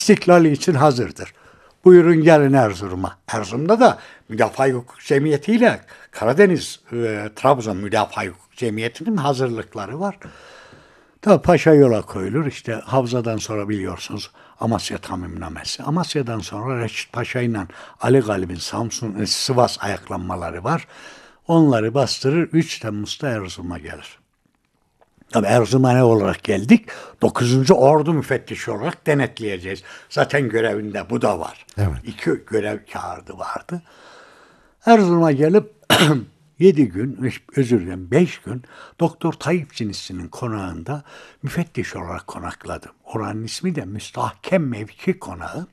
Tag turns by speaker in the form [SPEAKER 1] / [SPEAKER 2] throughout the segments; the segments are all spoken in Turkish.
[SPEAKER 1] istiklali için hazırdır. Buyurun gelin Erzurum'a. Erzurum'da da Müdafaa Hukuk Cemiyeti ile Karadeniz, Trabzon Müdafaa Hukuk Cemiyeti'nin hazırlıkları var. Tabi paşa yola koyulur. İşte Havza'dan sonra biliyorsunuz Amasya Tamimnamesi. Amasya'dan sonra Reşit Paşa ile Ali Galip'in Sivas ayaklanmaları var. Onları bastırır. 3 Temmuz'da Erzurum'a gelir. Tabii Erzurum'a ne olarak geldik? 9. Ordu müfettişi olarak denetleyeceğiz. Zaten görevinde bu da var.
[SPEAKER 2] Evet.
[SPEAKER 1] 2 görev kağıdı vardı. Erzurum'a gelip 7 gün, özür dilerim 5 gün Doktor Tayyip Cinisi'nin konağında müfettiş olarak konakladım. Oranın ismi de Müstahkem Mevki Konağı.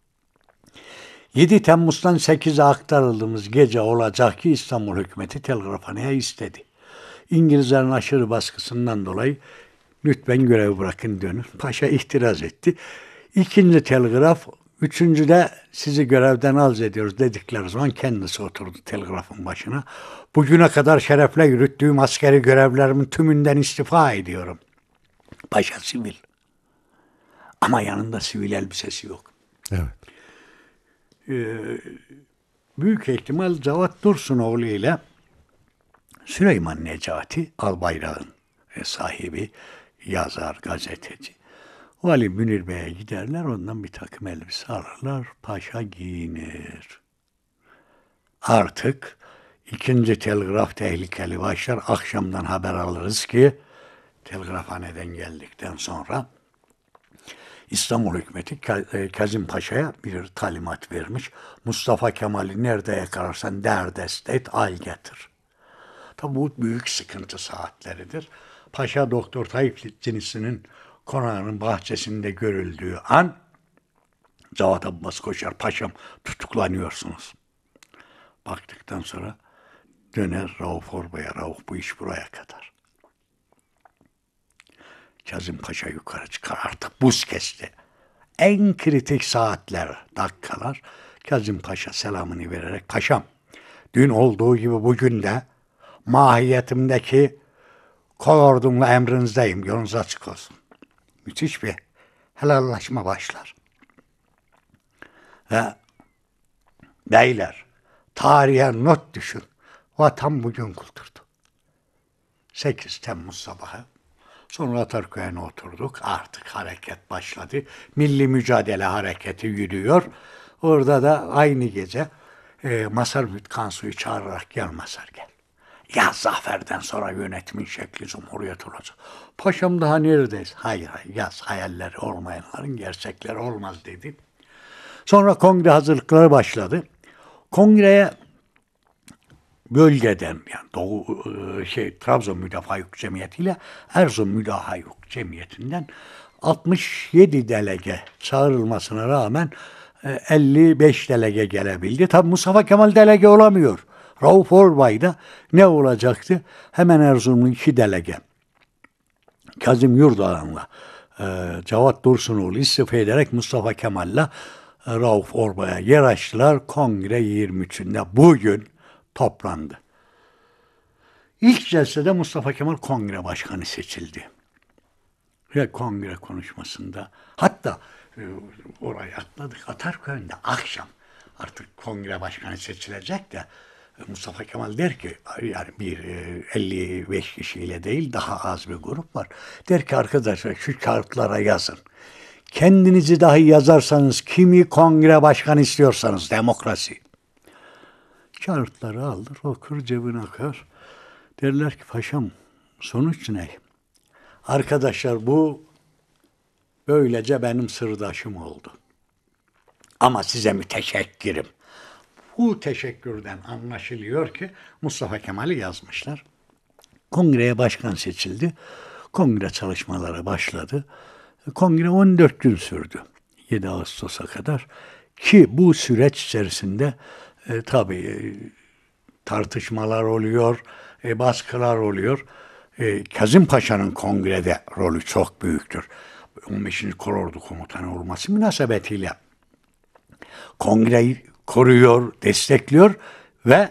[SPEAKER 1] 7 Temmuz'dan 8'e aktarıldığımız gece olacak ki İstanbul hükümeti telgrafhaneye istedi. İngilizlerin aşırı baskısından dolayı lütfen görevi bırakın dönün. Paşa itiraz etti. 2. telgraf, 3. de sizi görevden arz ediyoruz dedikleri zaman kendisi oturdu telgrafın başına. Bugüne kadar şerefle yürüttüğüm askeri görevlerimin tümünden istifa ediyorum. Paşa sivil. Ama yanında sivil elbisesi yok.
[SPEAKER 2] Evet.
[SPEAKER 1] Büyük ihtimal Cevat Dursunoğlu ile Süleyman Necati Albayrak'ın sahibi, yazar, gazeteci. Vali Münir Bey'e giderler, ondan bir takım elbise alırlar, paşa giyinir. Artık 2. telgraf tehlikeli başlar. Akşamdan haber alırız ki telgrafhaneden geldikten sonra İstanbul hükümeti Kazım Paşa'ya bir talimat vermiş. Mustafa Kemal'i nerede yakalarsan derdest et, al getir. Tabi bu büyük sıkıntı saatleridir. Paşa Doktor Tayyip Cinisi'nin konağının bahçesinde görüldüğü an Cevat Abbas koşar. Paşam tutuklanıyorsunuz. Baktıktan sonra döner Rauf Orbay'a. Rauf bu iş buraya kadar. Kazım Paşa yukarı çıkar. Artık buz kesti. En kritik saatler, dakikalar Kazım Paşa selamını vererek paşam dün olduğu gibi bugün de mahiyetimdeki kolordumla emrinizdeyim. Yolunuz açık olsun. Müthiş bir helallaşma başlar. Ve beyler tarihe not düşün. Vatan bugün kurtuldu. 8 Temmuz sabahı. Sonra Atarköy'e oturduk. Artık hareket başladı. Milli mücadele hareketi yürüyor. Orada da aynı gece Mazhar Kansu'yu çağırarak gel Mazhar gel. Ya zaferden sonra yönetimin şekli cumhuriyet olacak. Paşam daha neredeyiz? Hayır yaz hayalleri olmayanların gerçekleri olmaz dedi. Sonra kongre hazırlıkları başladı. Kongreye bölgeden yani Trabzon Müdafaa Hukuk Cemiyeti ile Erzurum Müdafaa Hukuk Cemiyeti'nden 67 delege çağrılmasına rağmen 55 delege gelebildi. Tabi Mustafa Kemal delege olamıyor. Rauf Orbay'da ne olacaktı? Hemen Erzurumlu 2 delege Kazım Yurdalan'la Cevat Dursunoğlu istifa ederek Mustafa Kemal'la Rauf Orbay'a yer açtılar. Kongre 23'ünde bugün toplandı. İlk celsede Mustafa Kemal kongre başkanı seçildi. Ve kongre konuşmasında hatta oraya atladık. Atarköy'ünde akşam artık kongre başkanı seçilecek de Mustafa Kemal der ki yani bir 55 kişiyle değil daha az bir grup var. Der ki arkadaşlar şu kağıtlara yazın. Kendinizi dahi yazarsanız kimi kongre başkanı istiyorsanız demokrasi. Kağıtları alır okur cebine koyar. Derler ki paşam sonuç ne? Arkadaşlar bu böylece benim sırdaşım oldu. Ama size müteşekkirim. Bu teşekkürden anlaşılıyor ki Mustafa Kemal'i yazmışlar. Kongreye başkan seçildi. Kongre çalışmaları başladı. Kongre 14 gün sürdü. 7 Ağustos'a kadar. Ki bu süreç içerisinde tabii tartışmalar oluyor, baskılar oluyor. Kazım Paşa'nın kongrede rolü çok büyüktür. 15. Kolordu Komutanı olması münasebetiyle kongreyi koruyor, destekliyor ve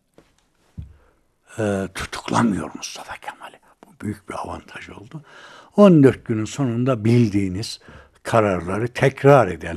[SPEAKER 1] tutuklamıyor Mustafa Kemal'i. Bu büyük bir avantaj oldu. 14 günün sonunda bildiğiniz kararları tekrar edelim.